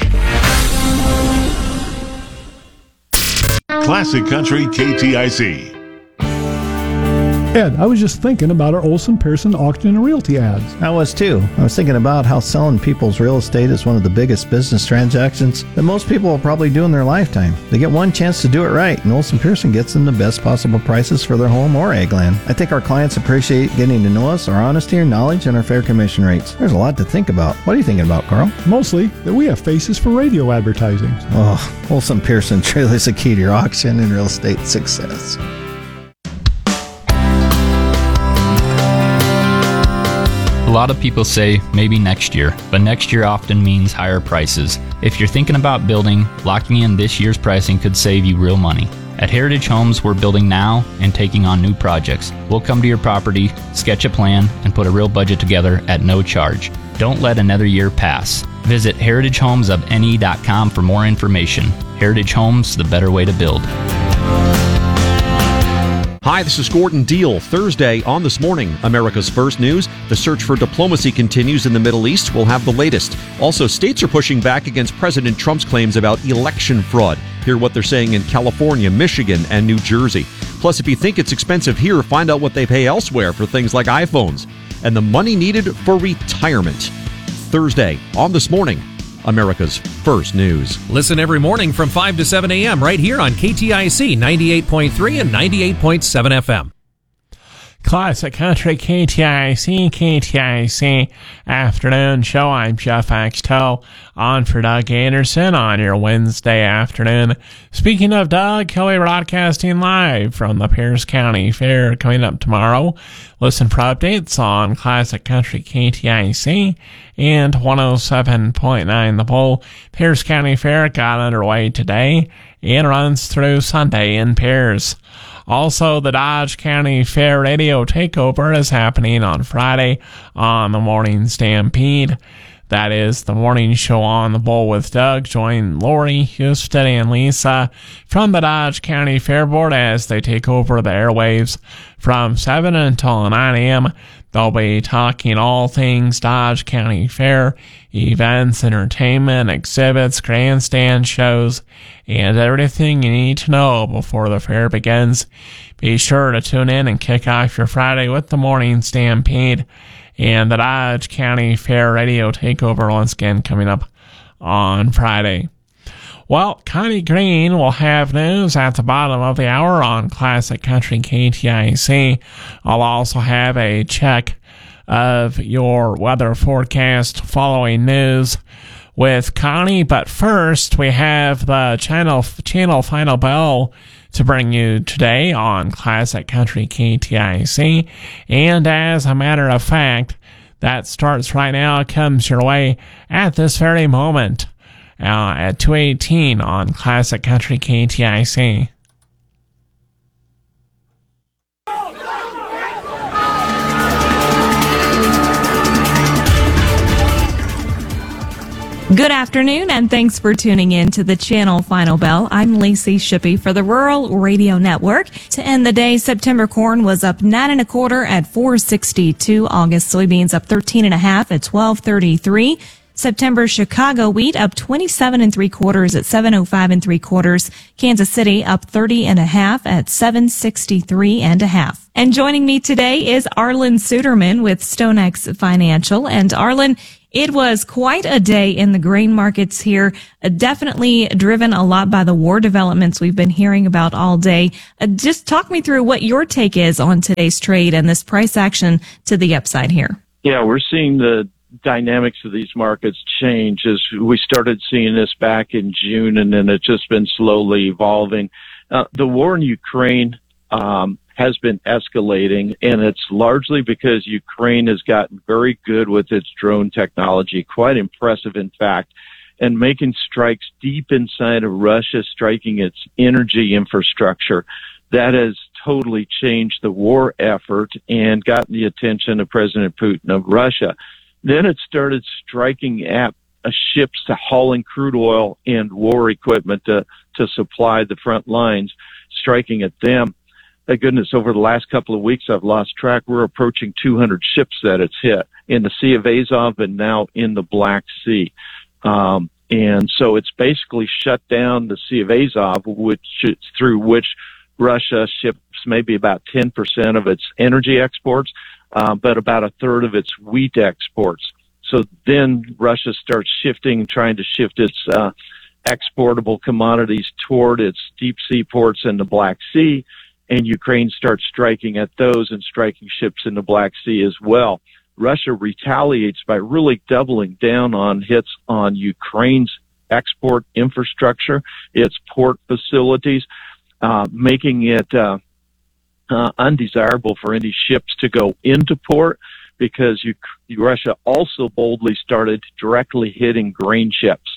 Classic Country K T I C. Ed, I was just thinking about our Olson Pearson auction and realty ads. I was too. I was thinking about how selling people's real estate is one of the biggest business transactions that most people will probably do in their lifetime. They get one chance to do it right, and Olson Pearson gets them the best possible prices for their home or ag land. I think our clients appreciate getting to know us, our honesty, our knowledge, and our fair commission rates. There's a lot to think about. What are you thinking about, Carl? Mostly that we have faces for radio advertising. Oh, Olson Pearson truly is the key to your auction and real estate success. A lot of people say maybe next year, but next year often means higher prices. If you're thinking about building, locking in this year's pricing could save you real money. At Heritage Homes, we're building now and taking on new projects. We'll come to your property, sketch a plan, and put a real budget together at no charge. Don't let another year pass. Visit heritage homes of n e dot com for more information. Heritage Homes, the better way to build. Hi, this is Gordon Deal. Thursday on This Morning, America's First News. The search for diplomacy continues in the Middle East. We'll have the latest. Also, states are pushing back against President Trump's claims about election fraud. Hear what they're saying in California, Michigan, and New Jersey. Plus, if you think it's expensive here, find out what they pay elsewhere for things like iPhones. And the money needed for retirement. Thursday on This Morning, America's First News. Listen every morning from five to seven a.m. right here on K T I C ninety-eight point three and ninety-eight point seven F M. Classic Country K T I C, K T I C Afternoon Show. I'm Jeff Axtell on for Doug Anderson on your Wednesday afternoon. Speaking of Doug, he'll be broadcasting live from the Pierce County Fair coming up tomorrow. Listen for updates on Classic Country K T I C and one oh seven point nine The Bull. Pierce County Fair got underway today and runs through Sunday in Pierce. Also, the Dodge County Fair Radio Takeover is happening on Friday on the Morning Stampede. That is the morning show on the Bull with Doug. Join Lori, Houston, and Lisa from the Dodge County Fair Board as they take over the airwaves from seven until nine a.m. They'll be talking all things Dodge County Fair, events, entertainment, exhibits, grandstand shows, and everything you need to know before the fair begins. Be sure to tune in and kick off your Friday with the Morning Stampede and the Dodge County Fair Radio Takeover once again coming up on Friday. Well, Connie Green will have news at the bottom of the hour on Classic Country K T I C. I'll also have a check of your weather forecast following news with Connie. But first, we have the channel, channel final bell to bring you today on Classic Country K T I C. And as a matter of fact, that starts right now, comes your way at this very moment. uh, at two eighteen on Classic Country K T I C. Good afternoon, and thanks for tuning in to the Channel Final Bell. I'm Lacey Shippey for the Rural Radio Network. To end the day, September corn was up nine and a quarter at four sixty-two. August soybeans up thirteen and a half at twelve thirty-three. September Chicago wheat up twenty-seven and three quarters at seven oh five and three quarters. Kansas City up thirty and a half at seven sixty-three and a half. And joining me today is Arlen Suderman with StoneX Financial. And Arlen, it was quite a day in the grain markets here, uh, definitely driven a lot by the war developments we've been hearing about all day. Uh, just talk me through what your take is on today's trade and this price action to the upside here. Yeah, we're seeing the dynamics of these markets change as we started seeing this back in June, and then it's just been slowly evolving. Uh, the war in Ukraine um, has been escalating, and it's largely because Ukraine has gotten very good with its drone technology, quite impressive, in fact, and making strikes deep inside of Russia, striking its energy infrastructure. That has totally changed the war effort and gotten the attention of President Putin of Russia. Then it started striking at uh, ships to hauling crude oil and war equipment to, to supply the front lines, striking at them. Thank goodness, over the last couple of weeks, I've lost track. We're approaching two hundred ships that it's hit in the Sea of Azov and now in the Black Sea. Um, and so it's basically shut down the Sea of Azov, which is through which Russia ships maybe about ten percent of its energy exports, uh, but about a third of its wheat exports. So then Russia starts shifting, trying to shift its uh, exportable commodities toward its deep sea ports in the Black Sea. And Ukraine starts striking at those and striking ships in the Black Sea as well. Russia retaliates by really doubling down on hits on Ukraine's export infrastructure, its port facilities, uh, making it uh, uh, undesirable for any ships to go into port, because you, Russia also boldly started directly hitting grain ships.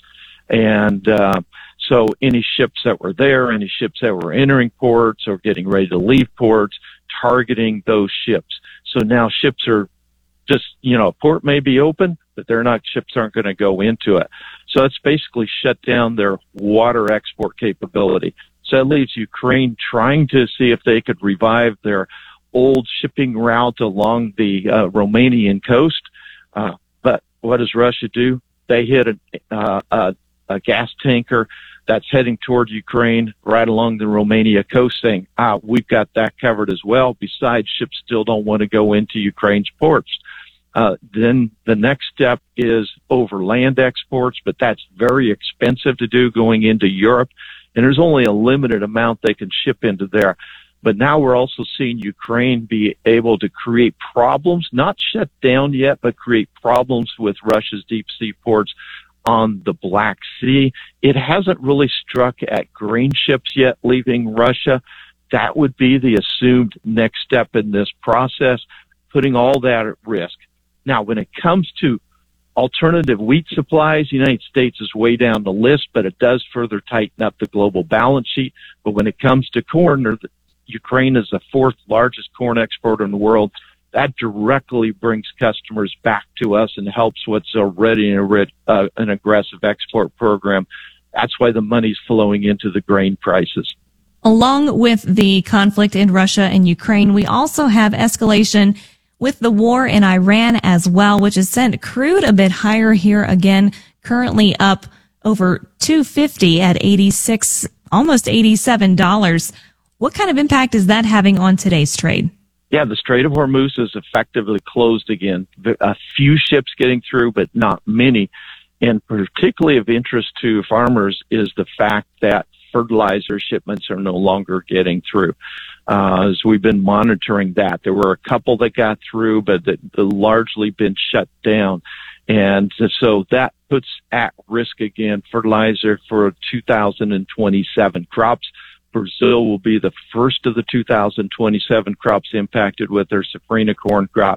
And uh, so any ships that were there, any ships that were entering ports or getting ready to leave ports, targeting those ships. So now ships are just, you know, a port may be open, but they're not, ships aren't going to go into it. So it's basically shut down their water export capability. So that leaves Ukraine trying to see if they could revive their old shipping route along the uh, Romanian coast. Uh, but what does Russia do? They hit a, uh, a, a gas tanker that's heading toward Ukraine right along the Romania coast, saying, ah, we've got that covered as well. Besides, ships still don't want to go into Ukraine's ports. Uh, then the next step is overland exports, but that's very expensive to do going into Europe. And there's only a limited amount they can ship into there. But now we're also seeing Ukraine be able to create problems, not shut down yet, but create problems with Russia's deep sea ports on the Black Sea. It hasn't really struck at grain ships yet leaving Russia. That would be the assumed next step in this process, putting all that at risk. Now, when it comes to alternative wheat supplies, the United States is way down the list, but it does further tighten up the global balance sheet. But when it comes to corn, Ukraine is the fourth largest corn exporter in the world. That directly brings customers back to us and helps what's already an, uh, an aggressive export program. That's why the money's flowing into the grain prices. Along with the conflict in Russia and Ukraine, we also have escalation with the war in Iran as well, which has sent crude a bit higher here again, currently up over two fifty at eighty-six, almost eighty-seven dollars. What kind of impact is that having on today's trade? Yeah, the Strait of Hormuz is effectively closed again. A few ships getting through, but not many. And particularly of interest to farmers is the fact that fertilizer shipments are no longer getting through. Uh, as we've been monitoring that, there were a couple that got through, but that, that largely been shut down. And so that puts at risk again fertilizer for two thousand twenty-seven crops. Brazil will be the first of the two thousand twenty-seven crops impacted with their safrinha corn crop.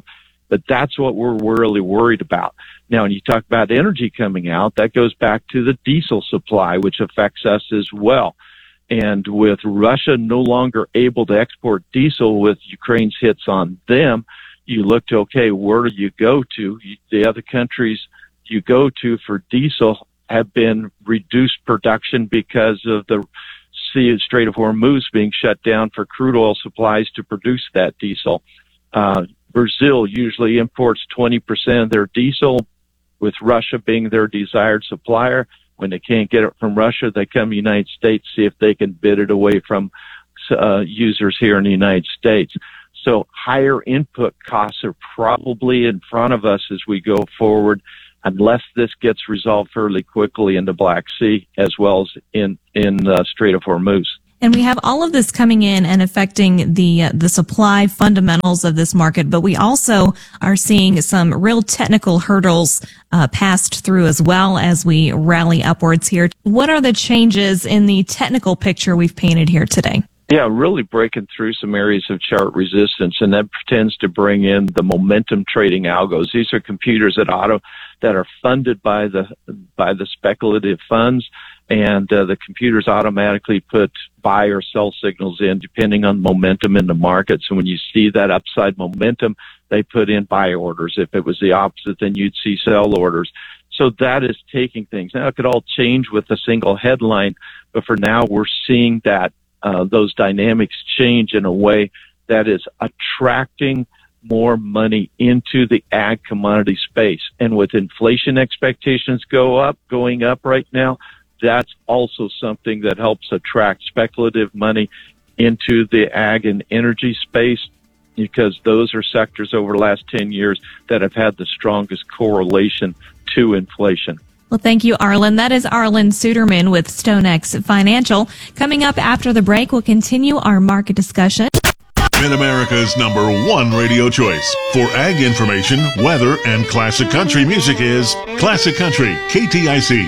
But that's what we're really worried about. Now, when you talk about energy coming out, that goes back to the diesel supply, which affects us as well. And with Russia no longer able to export diesel with Ukraine's hits on them, you look to, okay, where do you go to? The other countries you go to for diesel have been reduced production because of the Sea Strait of Hormuz being shut down for crude oil supplies to produce that diesel. Uh, Brazil usually imports twenty percent of their diesel, with Russia being their desired supplier. When they can't get it from Russia, they come to the United States, see if they can bid it away from uh, users here in the United States. So higher input costs are probably in front of us as we go forward, unless this gets resolved fairly quickly in the Black Sea as well as in, in the Strait of Hormuz. And we have all of this coming in and affecting the uh, the supply fundamentals of this market, but we also are seeing some real technical hurdles uh, passed through as well as we rally upwards here. What are the changes in the technical picture we've painted here today? Yeah, really breaking through some areas of chart resistance, and that tends to bring in the momentum trading algos. These are computers that auto that are funded by the by the speculative funds, and uh, the computers automatically put buy or sell signals in depending on momentum in the market. So when you see that upside momentum, they put in buy orders. If it was the opposite, then you'd see sell orders. So that is taking things. Now, it could all change with a single headline, but for now, we're seeing that uh, those dynamics change in a way that is attracting more money into the ag commodity space. And with inflation expectations go up, going up right now, that's also something that helps attract speculative money into the ag and energy space, because those are sectors over the last ten years that have had the strongest correlation to inflation. Well, thank you, Arlen. That is Arlen Suderman with StoneX Financial. Coming up after the break, we'll continue our market discussion. Mid-America's number one radio choice for ag information, weather, and classic country music is Classic Country, K T I C.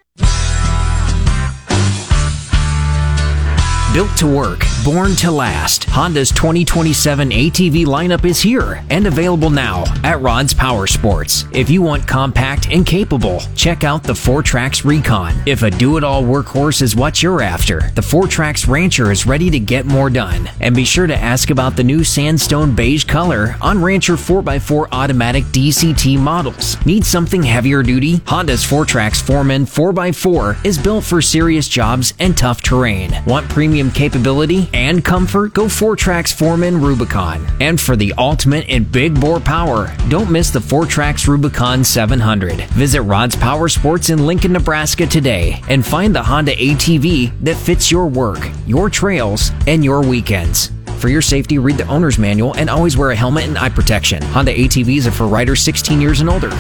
Built to work, born to last, Honda's twenty twenty-seven A T V lineup is here and available now at Rod's Power Sports. If you want compact and capable, check out the four Trax Recon. If a do-it-all workhorse is what you're after, the four Trax Rancher is ready to get more done. And be sure to ask about the new sandstone beige color on Rancher four by four automatic D C T models. Need something heavier duty? Honda's four Trax Foreman four by four is built for serious jobs and tough terrain. Want premium capability and comfort? Go four Trax Foreman Rubicon. And for the ultimate in big bore power, don't miss the four Trax Rubicon seven hundred. Visit Rod's Power Sports in Lincoln, Nebraska today and find the Honda A T V that fits your work, your trails, and your weekends. For your safety, read the owner's manual and always wear a helmet and eye protection. Honda A T Vs are for riders sixteen years and older.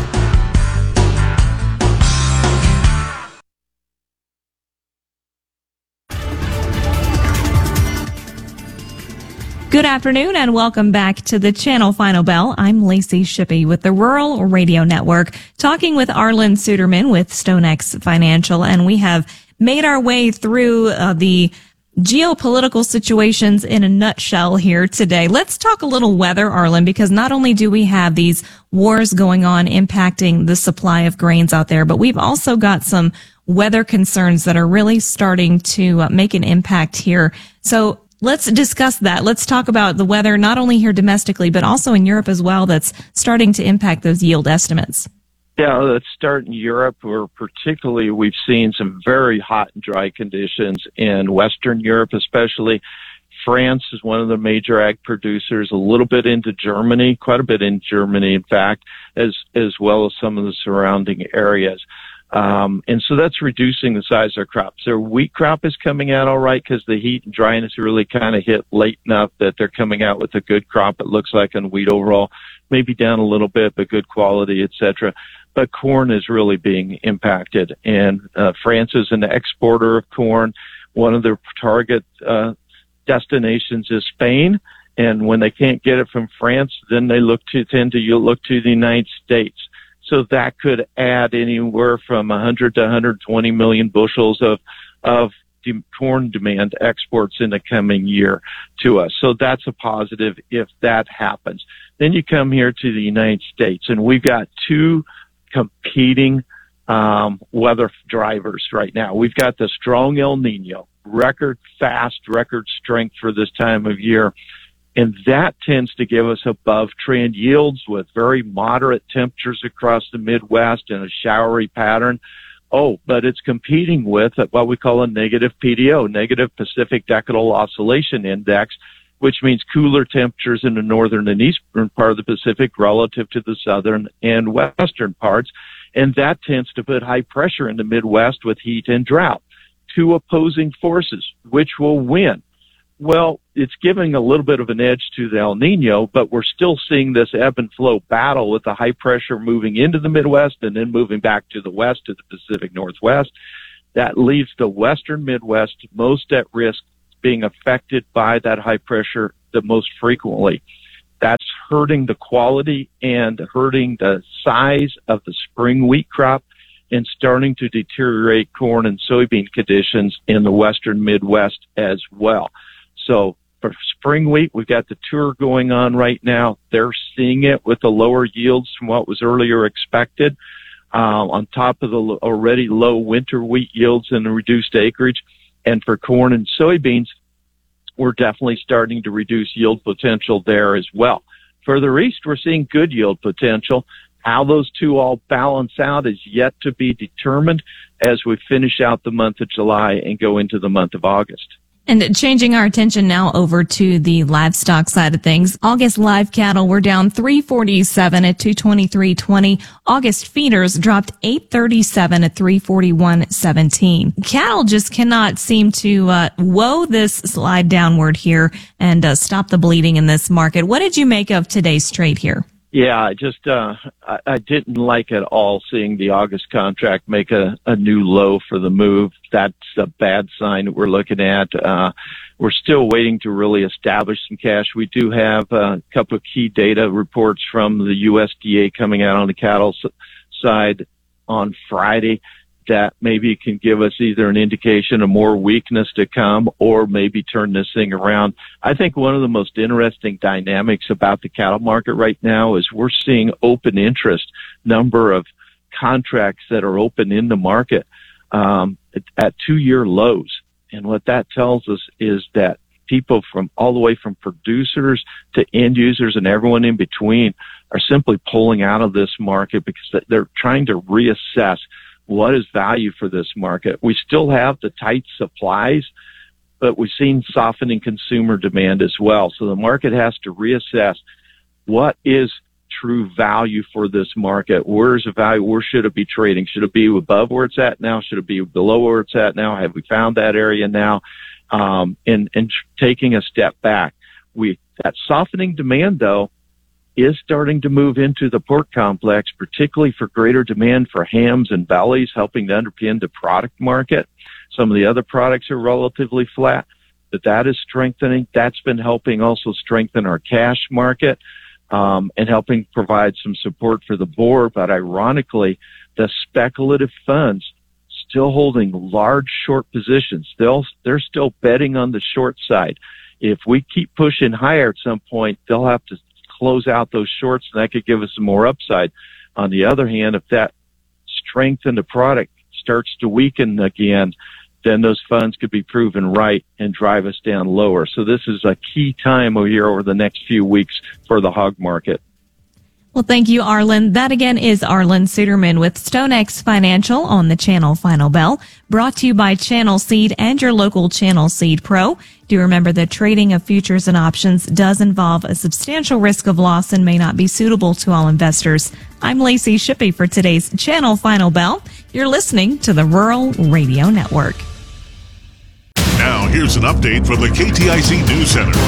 Good afternoon and welcome back to the Channel Final Bell. I'm Lacey Shippey with the Rural Radio Network, talking with Arlen Suderman with StoneX Financial, and we have made our way through uh, the geopolitical situations in a nutshell here today. Let's talk a little weather, Arlen, because not only do we have these wars going on impacting the supply of grains out there, but we've also got some weather concerns that are really starting to uh, make an impact here. So let's discuss that. Let's talk about the weather, not only here domestically, but also in Europe as well, that's starting to impact those yield estimates. Yeah, let's start in Europe, where particularly we've seen some very hot and dry conditions in Western Europe, especially. France is one of the major ag producers, a little bit into Germany, quite a bit in Germany, in fact, as, as well as some of the surrounding areas. Um, and so that's reducing the size of their crops. Their wheat crop is coming out all right because the heat and dryness really kind of hit late enough that they're coming out with a good crop, it looks like, on wheat overall. Maybe down a little bit, but good quality, et cetera. But corn is really being impacted. And uh, France is an exporter of corn. One of their target uh, destinations is Spain. And when they can't get it from France, then they look to tend to you look to the United States. So that could add anywhere from one hundred to one hundred twenty million bushels of, of de- corn demand exports in the coming year to us. So that's a positive if that happens. Then you come here to the United States, and we've got two competing um, weather drivers right now. We've got the strong El Nino, record fast, record strength for this time of year. And that tends to give us above trend yields with very moderate temperatures across the Midwest and a showery pattern. Oh, but it's competing with what we call a negative P D O, negative Pacific Decadal Oscillation Index, which means cooler temperatures in the northern and eastern part of the Pacific relative to the southern and western parts. And that tends to put high pressure in the Midwest with heat and drought. Two opposing forces. Which will win? Well, it's giving a little bit of an edge to the El Nino, but we're still seeing this ebb and flow battle with the high pressure moving into the Midwest and then moving back to the west, to the Pacific Northwest. That leaves the western Midwest most at risk being affected by that high pressure the most frequently. That's hurting the quality and hurting the size of the spring wheat crop and starting to deteriorate corn and soybean conditions in the western Midwest as well. So for spring wheat, we've got the tour going on right now. They're seeing it with the lower yields from what was earlier expected, uh, on top of the already low winter wheat yields and the reduced acreage. And for corn and soybeans, we're definitely starting to reduce yield potential there as well. Further east, we're seeing good yield potential. How those two all balance out is yet to be determined as we finish out the month of July and go into the month of August. And changing our attention now over to the livestock side of things. August live cattle were down three forty-seven at two twenty-three twenty. August feeders dropped eight thirty-seven at three forty-one seventeen. Cattle just cannot seem to uh, woe this slide downward here and uh, stop the bleeding in this market. What did you make of today's trade here? Yeah, I just, uh, I, I didn't like at all seeing the August contract make a, a new low for the move. That's a bad sign that we're looking at. Uh, we're still waiting to really establish some cash. We do have a couple of key data reports from the U S D A coming out on the cattle side on Friday that maybe can give us either an indication of more weakness to come or maybe turn this thing around. I think one of the most interesting dynamics about the cattle market right now is we're seeing open interest, number of contracts that are open in the market um, at, at two-year lows. And what that tells us is that people from all the way from producers to end users and everyone in between are simply pulling out of this market because they're trying to reassess what is value for this market. We still have the tight supplies, but we've seen softening consumer demand as well. So the market has to reassess what is true value for this market. Where is the value? Where should it be trading? Should it be above where it's at now? Should it be below where it's at now? Have we found that area now? Um, and, and taking a step back. We, that softening demand though, is starting to move into the pork complex, particularly for greater demand for hams and bellies, helping to underpin the product market. Some of the other products are relatively flat, but that is strengthening. That's been helping also strengthen our cash market, um, and helping provide some support for the board. But ironically, the speculative funds still holding large short positions. They'll, they're still betting on the short side. If we keep pushing higher at some point, they'll have to close out those shorts, and that could give us some more upside. On the other hand, if that strength in the product starts to weaken again, then those funds could be proven right and drive us down lower. So this is a key time over here over the next few weeks for the hog market. Well, thank you, Arlen. That again is Arlen Suderman with StoneX Financial on the Channel Final Bell, brought to you by Channel Seed and your local Channel Seed Pro. Do remember that trading of futures and options does involve a substantial risk of loss and may not be suitable to all investors. I'm Lacey Shippey for today's Channel Final Bell. You're listening to the Rural Radio Network. Now, here's an update from the K T I C News Center.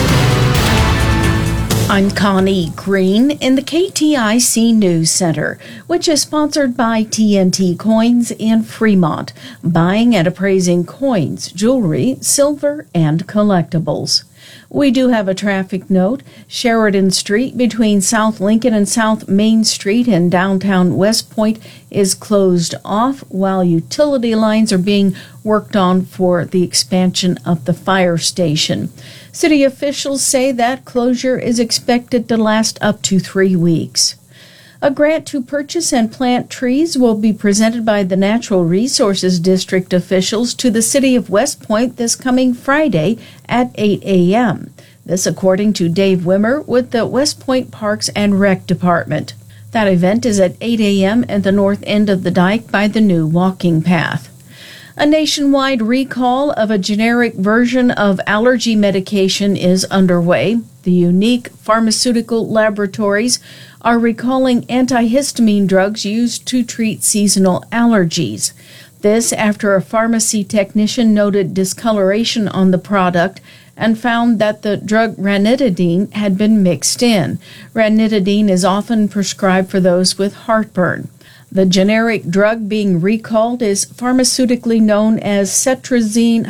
I'm Connie Green in the K T I C News Center, which is sponsored by T N T Coins in Fremont, buying and appraising coins, jewelry, silver, and collectibles. We do have a traffic note. Sheridan Street between South Lincoln and South Main Street in downtown West Point is closed off while utility lines are being worked on for the expansion of the fire station. City officials say that closure is expected to last up to three weeks. A grant to purchase and plant trees will be presented by the Natural Resources District officials to the City of West Point this coming Friday at eight a.m. This according to Dave Wimmer with the West Point Parks and Rec Department. That event is at eight a.m. at the north end of the dike by the new walking path. A nationwide recall of a generic version of allergy medication is underway. The Unique Pharmaceutical Laboratories are recalling antihistamine drugs used to treat seasonal allergies. This after a pharmacy technician noted discoloration on the product and found that the drug ranitidine had been mixed in. Ranitidine is often prescribed for those with heartburn. The generic drug being recalled is pharmaceutically known as cetrazine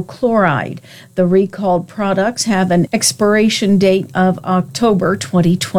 hydrochloride. The recalled products have an expiration date of October twenty twenty.